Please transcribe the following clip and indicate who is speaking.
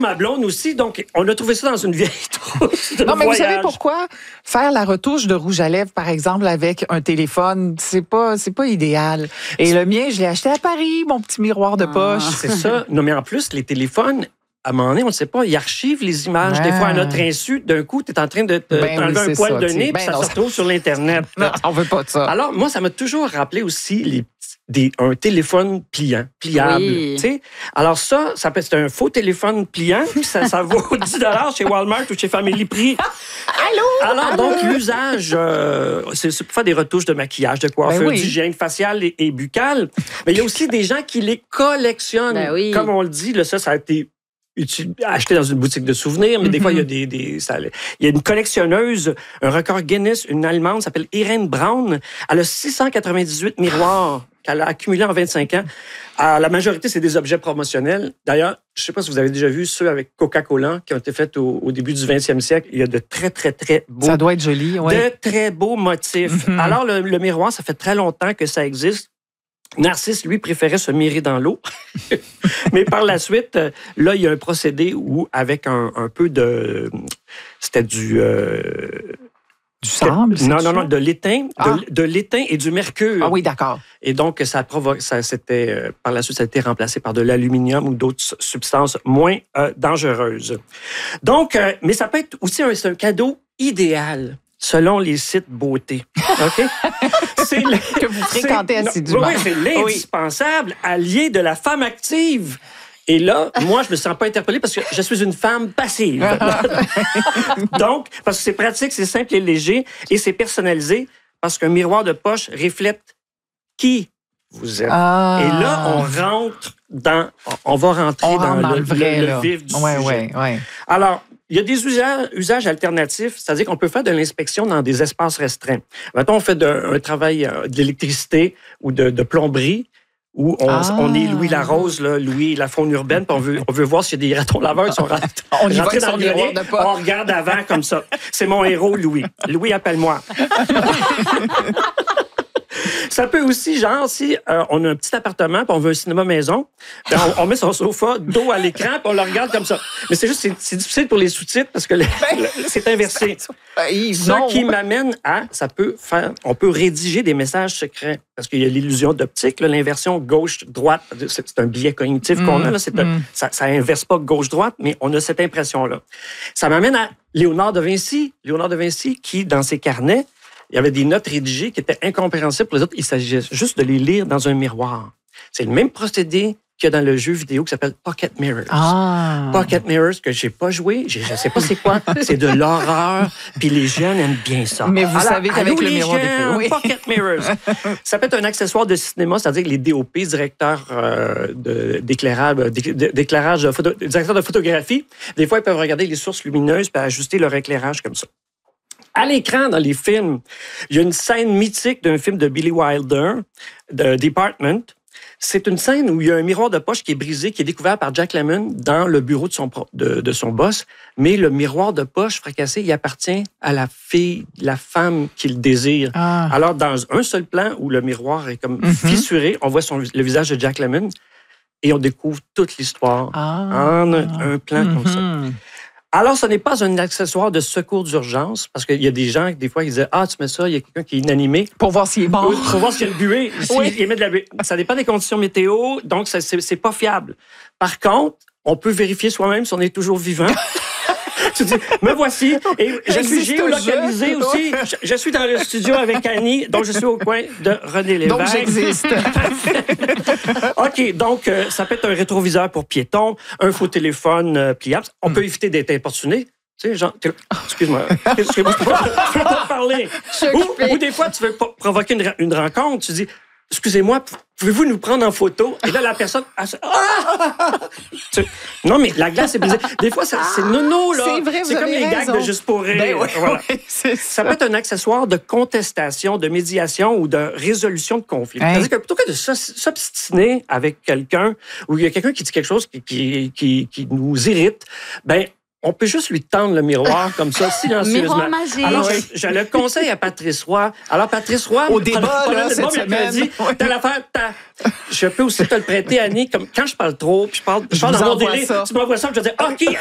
Speaker 1: Ma blonde aussi, donc on a trouvé ça dans une vieille trousse de
Speaker 2: Non, mais
Speaker 1: voyage.
Speaker 2: vous savez pourquoi? Faire la retouche de rouge à lèvres, par exemple, avec un téléphone, c'est pas idéal. Et le mien, je l'ai acheté à Paris, mon petit miroir de poche.
Speaker 1: C'est ça. Non, mais en plus, les téléphones, à un moment donné, on ne sait pas, ils archivent les images. Des fois, à notre insu, d'un coup, tu es en train de t'enlever un poil de nez, puis ça se retrouve sur l'Internet.
Speaker 2: Non, on veut pas de ça.
Speaker 1: Alors, moi, ça m'a toujours rappelé aussi un téléphone pliable.
Speaker 3: Oui.
Speaker 1: Tu sais? Alors ça c'est un faux téléphone pliant, puis ça vaut 10 $ chez Walmart ou chez Family Prix.
Speaker 2: Allô?
Speaker 1: Alors, donc, l'usage, c'est pour faire des retouches de maquillage, de coiffure, d'hygiène faciale et buccale. Mais il y a aussi des gens qui les collectionnent.
Speaker 3: Ben oui.
Speaker 1: Comme on le dit, là, ça a été acheté dans une boutique de souvenirs, mais des fois, il y a il y a une collectionneuse, un record Guinness, une Allemande, s'appelle Irene Braun. Elle a 698 miroirs qu'elle a accumulés en 25 ans. La majorité, c'est des objets promotionnels. D'ailleurs, je ne sais pas si vous avez déjà vu ceux avec Coca-Cola qui ont été faits au début du 20e siècle. Il y a de très, très, très beaux...
Speaker 2: Ça doit être joli, oui.
Speaker 1: De très beaux motifs. Alors, le miroir, ça fait très longtemps que ça existe. Narcisse, lui, préférait se mirer dans l'eau. Mais par la suite, là, il y a un procédé où, avec un peu de... C'était du
Speaker 2: sable?
Speaker 1: Non, de l'étain. De l'étain et du mercure.
Speaker 2: Ah oui, d'accord.
Speaker 1: Et donc, par la suite, ça a été remplacé par de l'aluminium ou d'autres substances moins dangereuses. Donc, mais ça peut être aussi c'est un cadeau idéal. Selon les sites beauté. OK?
Speaker 2: Que vous fréquentez assidûment.
Speaker 1: Oui, c'est l'indispensable allié de la femme active. Et là, moi, je me sens pas interpellée parce que je suis une femme passive. Donc, parce que c'est pratique, c'est simple et léger et c'est personnalisé parce qu'un miroir de poche reflète qui vous êtes. Et là, on va rentrer dans le vif du sujet.
Speaker 2: Oui.
Speaker 1: Alors, il y a des usages alternatifs, c'est-à-dire qu'on peut faire de l'inspection dans des espaces restreints. Mettons, on fait un travail d'électricité ou de plomberie, où on est Louis Larose, là, Louis la faune urbaine, puis on veut voir s'il y a des ratons laveurs qui sont rentrés dans le grenier. On regarde avant comme ça. C'est mon héros, Louis. Louis, appelle-moi. Ça peut aussi, genre, si on a un petit appartement puis on veut un cinéma maison, on met son sofa dos à l'écran puis on le regarde comme ça. Mais c'est juste, c'est difficile pour les sous-titres parce que c'est inversé. Ce qui m'amène à, on peut rédiger des messages secrets parce qu'il y a l'illusion d'optique, là, l'inversion gauche-droite. C'est un biais cognitif qu'on a. Là, ça inverse pas gauche-droite, mais on a cette impression-là. Ça m'amène à Léonard de Vinci. Léonard de Vinci qui, dans ses carnets, il y avait des notes rédigées qui étaient incompréhensibles pour les autres. Il s'agissait juste de les lire dans un miroir. C'est le même procédé qu'il y a dans le jeu vidéo qui s'appelle Pocket Mirrors. Pocket Mirrors que j'ai pas joué, je sais pas c'est quoi. C'est de l'horreur, puis les jeunes aiment bien ça.
Speaker 2: Mais vous savez qu'avec le miroir
Speaker 1: des Pocket Mirrors. Ça peut être un accessoire de cinéma, c'est-à-dire que les DOP, directeurs d'éclairage, directeurs de photographie, des fois ils peuvent regarder les sources lumineuses puis ajuster leur éclairage comme ça. À l'écran, dans les films, il y a une scène mythique d'un film de Billy Wilder, The Department. C'est une scène où il y a un miroir de poche qui est brisé, qui est découvert par Jack Lemmon dans le bureau de son boss. Mais le miroir de poche fracassé, il appartient à la femme qu'il désire. Alors, dans un seul plan où le miroir est comme fissuré, on voit le visage de Jack Lemmon et on découvre toute l'histoire en un plan comme ça. Alors, ce n'est pas un accessoire de secours d'urgence, parce qu'il y a des gens, des fois, ils disent « Ah, tu mets ça, il y a quelqu'un qui est inanimé. »
Speaker 2: Pour voir s'il est mort.
Speaker 1: Pour voir s'il y a le buée. Il met de la buée. Ça dépend des conditions météo, donc c'est pas fiable. Par contre, on peut vérifier soi-même si on est toujours vivant. Tu dis, me voici. Et je suis géolocalisé aussi. Je suis dans le studio avec Annie, donc je suis au coin de René Lévesque.
Speaker 2: Donc j'existe.
Speaker 1: OK, donc ça peut être un rétroviseur pour piétons, un faux téléphone pliable. On peut éviter d'être importuné. Tu sais, genre, excuse-moi, je peux pas parler. Ou des fois, tu veux provoquer une rencontre, tu dis, excusez-moi, pouvez-vous nous prendre en photo? Et là, la personne... Non, mais la glace est brisée. Des fois, c'est nono, là.
Speaker 2: C'est vrai,
Speaker 1: c'est comme les gags de Juste pour rire. Voilà. Ça peut être un accessoire de contestation, de médiation ou de résolution de conflit. C'est-à-dire que plutôt que de s'obstiner avec quelqu'un ou il y a quelqu'un qui dit quelque chose qui nous irrite, ben on peut juste lui tendre le miroir comme ça, silencieusement.
Speaker 3: Miroir magique.
Speaker 1: Alors, je le conseille à Patrice Roy. Alors, Patrice Roy...
Speaker 2: Au débat, là, cette semaine.
Speaker 1: T'as l'affaire, je peux aussi te le prêter, Annie, comme quand je parle trop, puis je parle dans mon délai, tu m'envoies ça, puis je dis, OK,